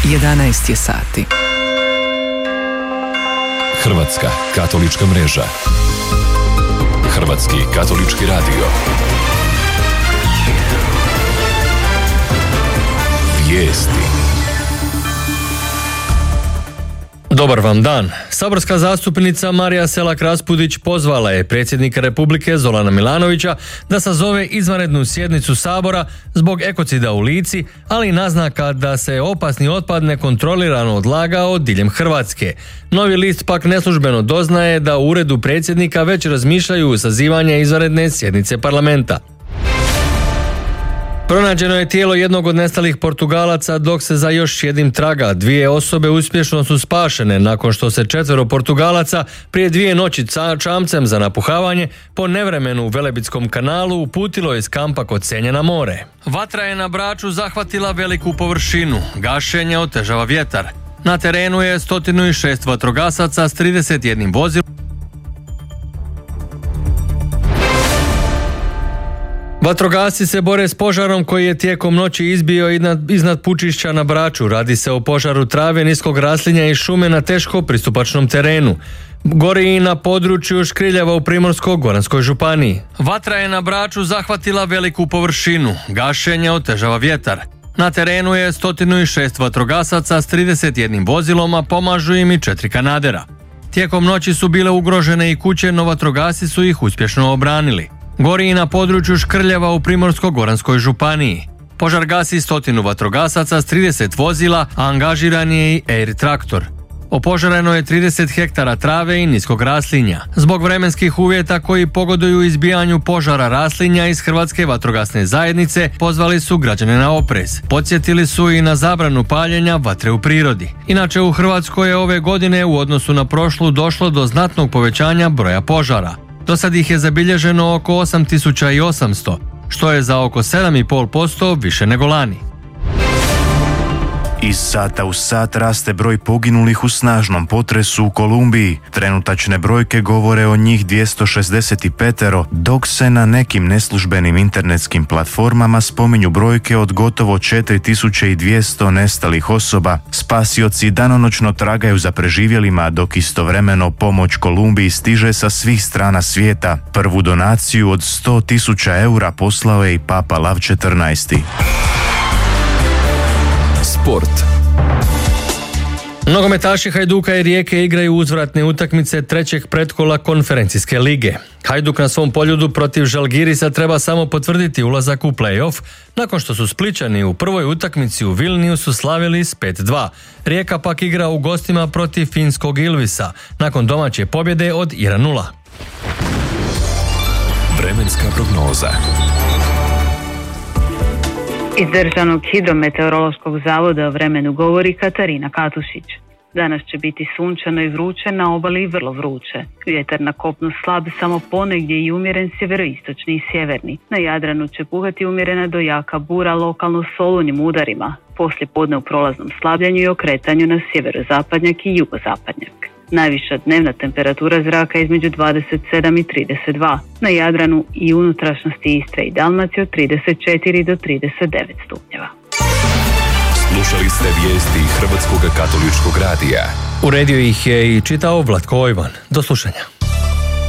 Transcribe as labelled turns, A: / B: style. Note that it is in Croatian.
A: 11 je sati.
B: Hrvatska katolička mreža. Hrvatski katolički radio. Vijesti.
C: Dobar vam dan. Saborska zastupnica Marija Selak-Raspudić pozvala je predsjednika Republike Zorana Milanovića da sazove izvanrednu sjednicu Sabora zbog ekocida u Lici, ali i naznaka da se opasni otpad nekontrolirano odlagao diljem Hrvatske. Novi list pak neslužbeno doznaje da u uredu predsjednika već razmišljaju sazivanje izvanredne sjednice parlamenta. Pronađeno je tijelo jednog od nestalih Portugalaca dok se za još jednim traga. 2 osobe uspješno su spašene nakon što se 4 Portugalaca prije 2 noći čamcem za napuhavanje po nevremenu u Velebitskom kanalu uputilo iz kampa kod Senja na more. Vatra je na Braču zahvatila veliku površinu. Gašenje otežava vjetar. Na terenu je 106 vatrogasaca s 31 vozilom. Vatrogasci se bore s požarom koji je tijekom noći izbio iznad Pučišća na Braču. Radi se o požaru trave, niskog raslinja i šume na teško pristupačnom terenu. Gori i na području Škriljeva u Primorsko-goranskoj županiji. Vatra je na Braču zahvatila veliku površinu. Gašenje otežava vjetar. Na terenu je 106 vatrogasaca s 31 vozilom, a pomažu im i 4 kanadera. Tijekom noći su bile ugrožene i kuće, no vatrogasci su ih uspješno obranili. Gori i na području Škrljeva u Primorsko-goranskoj županiji. Požar gasi 100 vatrogasaca s 30 vozila, a angažiran je i Air traktor. Opožareno je 30 hektara trave i niskog raslinja. Zbog vremenskih uvjeta koji pogoduju izbijanju požara raslinja iz Hrvatske vatrogasne zajednice pozvali su građane na oprez. Podsjetili su i na zabranu paljenja vatre u prirodi. Inače, u Hrvatskoj je ove godine u odnosu na prošlu došlo do znatnog povećanja broja požara. Do sad ih je zabilježeno oko 8800, što je za oko 7,5% više nego lani.
D: Iz sata u sat raste broj poginulih u snažnom potresu u Kolumbiji. Trenutačne brojke govore o njih 265, dok se na nekim neslužbenim internetskim platformama spominju brojke od gotovo 4200 nestalih osoba. Spasioci danonoćno tragaju za preživjelima, dok istovremeno pomoć Kolumbiji stiže sa svih strana svijeta. Prvu donaciju od 100.000 eura poslao je i Papa Lav XIV.
B: Sport.
C: Nogometaši Hajduka i Rijeke igraju uzvratne utakmice trećeg pretkola konferencijske lige. Hajduk na svom poljudu protiv Žalgirisa treba samo potvrditi ulazak u play-off, nakon što su Splićani u prvoj utakmici u Vilniusu slavili s 5-2. Rijeka pak igra u gostima protiv finskog Ilvisa, nakon domaće pobjede od 1-0.
B: Vremenska prognoza.
E: Iz Državnog hidrometeorološkog zavoda o vremenu govori Katarina Katušić. Danas će biti sunčano i vruće, na obali i vrlo vruće. Vjetar na kopnu slab, samo ponegdje i umjeren sjeveroistočni i sjeverni. Na Jadranu će puhati umjerena do jaka bura, lokalno s olujnim udarima. Poslije podne u prolaznom slabljenju i okretanju na sjeverozapadnjak i jugozapadnjak. Najviša dnevna temperatura zraka između 27 i 32. Na Jadranu i unutrašnjosti Istre i Dalmacije od 34 do 39 stupnjeva.
B: Slušali ste vijesti Hrvatskog katoličkog radija.
C: Uredio ih je i čitao Vlatko Ojvan. Do slušanja.